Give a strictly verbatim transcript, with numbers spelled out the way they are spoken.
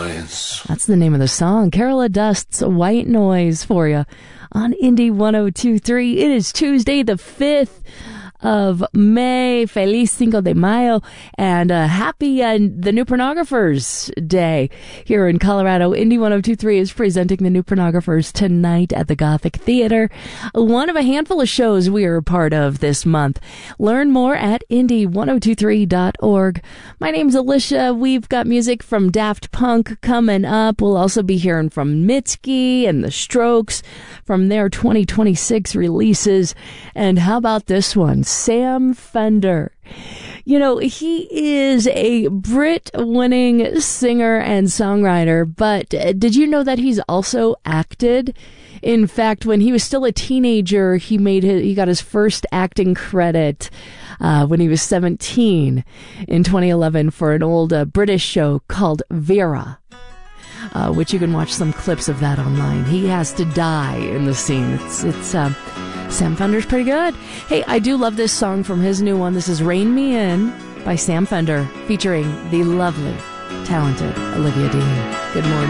Noise. That's the name of the song. Carola Dust's White Noise for you on Indie one oh two point three. It is Tuesday the fifth of May. Feliz Cinco de Mayo, and uh, happy uh, the New Pornographers Day here in Colorado. Indie one oh two point three is presenting the New Pornographers tonight at the Gothic Theater, one of a handful of shows we are a part of this month. Learn more at indie one oh two three dot org. My name's Alicia. We've got music from Daft Punk coming up. We'll also be hearing from Mitski and the Strokes from their twenty twenty-six releases. And how about this one? Sam Fender. You know, he is a Brit-winning singer and songwriter, but did you know that he's also acted? In fact, when he was still a teenager, he made his, he got his first acting credit uh, when he was seventeen in twenty eleven for an old uh, British show called Vera. Uh, which you can watch some clips of that online. He has to die in the scene. It's, it's, uh, Sam Fender's pretty good. Hey, I do love this song from his new one. This is Rain Me In by Sam Fender, featuring the lovely, talented Olivia Dean. Good morning.